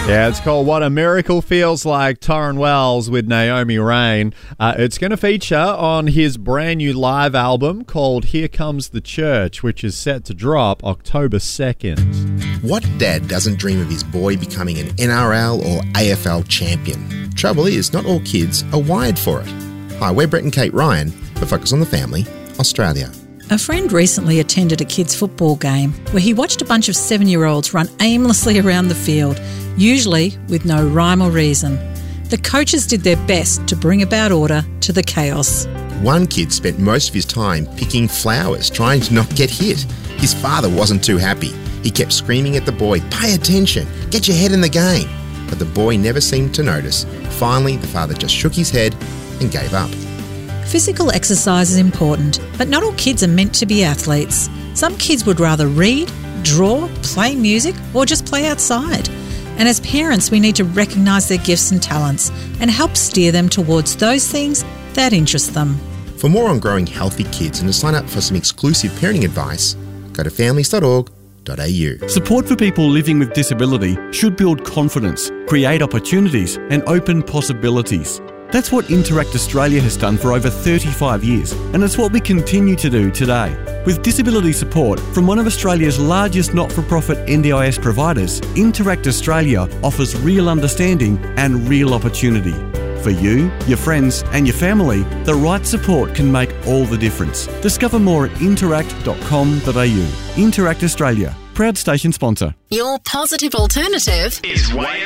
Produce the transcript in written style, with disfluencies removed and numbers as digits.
Yeah, it's called What a Miracle Feels Like, Torrin Wells with Naomi Rain. It's going to feature on his brand new live album called Here Comes the Church, which is set to drop October 2nd. What dad doesn't dream of his boy becoming an NRL or AFL champion? Trouble is, not all kids are wired for it. Hi, we're Brett and Kate Ryan for Focus on the Family, Australia. A friend recently attended a kids' football game where he watched a bunch of 7-year-olds run aimlessly around the field, usually with no rhyme or reason. The coaches did their best to bring about order to the chaos. One kid spent most of his time picking flowers, trying to not get hit. His father wasn't too happy. He kept screaming at the boy, "Pay attention, get your head in the game." But the boy never seemed to notice. Finally, the father just shook his head and gave up. Physical exercise is important, but not all kids are meant to be athletes. Some kids would rather read, draw, play music, or just play outside. And as parents, we need to recognise their gifts and talents and help steer them towards those things that interest them. For more on growing healthy kids and to sign up for some exclusive parenting advice, go to families.org.au. Support for people living with disability should build confidence, create opportunities and open possibilities. That's what Interact Australia has done for over 35 years, and it's what we continue to do today. With disability support from one of Australia's largest not-for-profit NDIS providers, Interact Australia offers real understanding and real opportunity. For you, your friends and your family, the right support can make all the difference. Discover more at interact.com.au. Interact Australia, proud station sponsor. Your positive alternative is Way